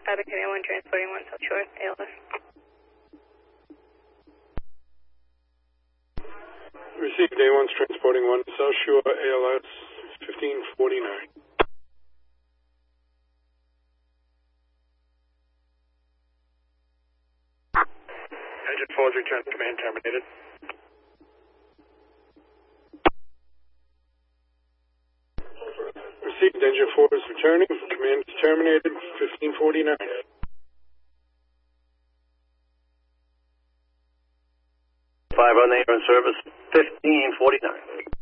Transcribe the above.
Abington A1 transporting 1 South Shore, ALS. Received A1's transporting 1 South Shore, ALS 1549. Engine 4's return to command terminated. Received, engine 4 is returning, command is terminated, 1549. 5 on the air in service, 1549.